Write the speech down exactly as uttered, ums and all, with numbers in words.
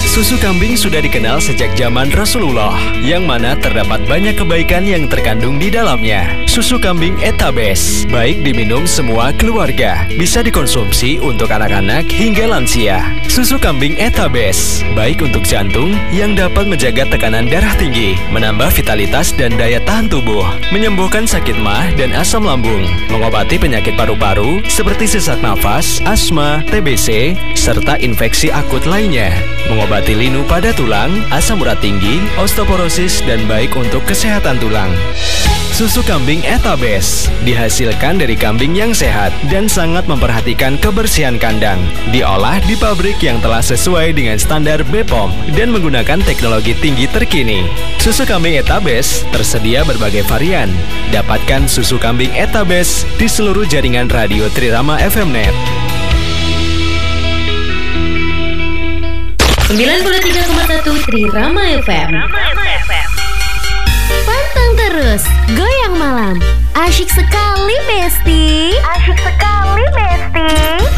Susu kambing sudah dikenal sejak zaman Rasulullah, yang mana terdapat banyak kebaikan yang terkandung di dalamnya. Susu kambing Etabes, baik diminum semua keluarga, bisa dikonsumsi untuk anak-anak hingga lansia. Susu kambing Etabes, baik untuk jantung yang dapat menjaga tekanan darah tinggi, menambah vitalitas dan daya tahan tubuh, menyembuhkan sakit mah dan asam lambung, mengobati penyakit paru-paru seperti sesak nafas, asma, T B C, serta infeksi akut lainnya, mengobati linu pada tulang, asam urat tinggi, osteoporosis, dan baik untuk kesehatan tulang. Susu kambing Etabes dihasilkan dari kambing yang sehat dan sangat memperhatikan kebersihan kandang. Diolah di pabrik yang telah sesuai dengan standar B P O M dan menggunakan teknologi tinggi terkini. Susu kambing Etabes tersedia berbagai varian. Dapatkan susu kambing Etabes di seluruh jaringan radio Trirama F M Net. sembilan puluh tiga koma satu Trirama F M. Pantang terus, goyang malam, asyik sekali.